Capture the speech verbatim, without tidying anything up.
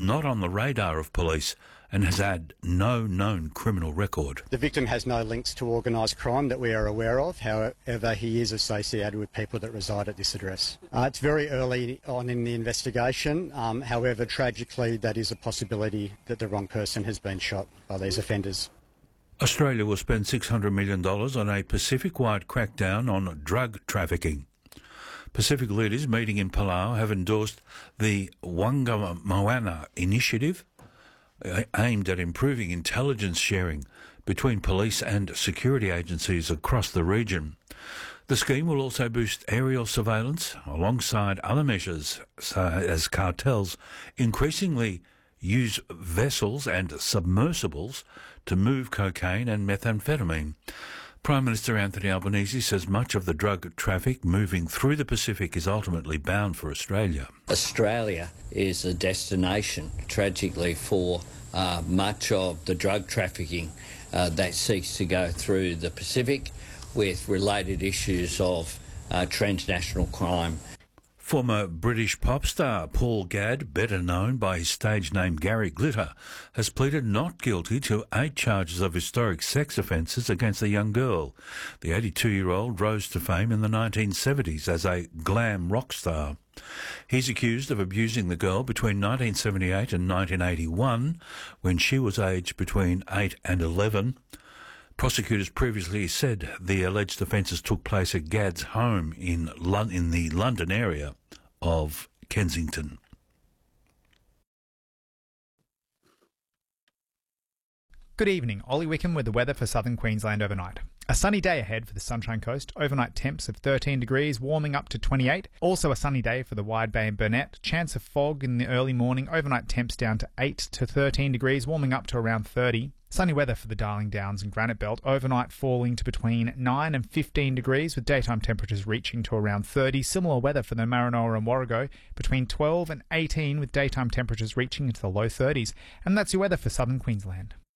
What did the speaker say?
not on the radar of police and has had no known criminal record. The victim has no links to organised crime that we are aware of. However, he is associated with people that reside at this address. Uh, it's very early on in the investigation. Um, however, tragically, that is a possibility that the wrong person has been shot by these offenders. Australia will spend six hundred million dollars on a Pacific-wide crackdown on drug trafficking. Pacific leaders meeting in Palau have endorsed the Wangamawana initiative, aimed at improving intelligence sharing between police and security agencies across the region. The scheme will also boost aerial surveillance alongside other measures as cartels increasingly use vessels and submersibles to move cocaine and methamphetamine. Prime Minister Anthony Albanese says much of the drug traffic moving through the Pacific is ultimately bound for Australia. Australia is a destination, tragically, for uh, much of the drug trafficking uh, that seeks to go through the Pacific, with related issues of uh, transnational crime. Former British pop star Paul Gadd, better known by his stage name Gary Glitter, has pleaded not guilty to eight charges of historic sex offences against a young girl. The eighty-two-year-old rose to fame in the nineteen seventies as a glam rock star. He's accused of abusing the girl between nineteen seventy-eight and nineteen eighty-one, when she was aged between eight and eleven. Prosecutors previously said the alleged offences took place at Gadd's home in, Lon- in the London area of Kensington. Good evening, Ollie Wickham with the weather for southern Queensland overnight. A sunny day ahead for the Sunshine Coast, overnight temps of thirteen degrees, warming up to twenty-eight. Also a sunny day for the Wide Bay and Burnett. Chance of fog in the early morning, overnight temps down to eight to thirteen degrees, warming up to around thirty. Sunny weather for the Darling Downs and Granite Belt, overnight falling to between nine and fifteen degrees, with daytime temperatures reaching to around thirty. Similar weather for the Maranoa and Warrego, between twelve and eighteen, with daytime temperatures reaching into the low thirties. And that's your weather for southern Queensland.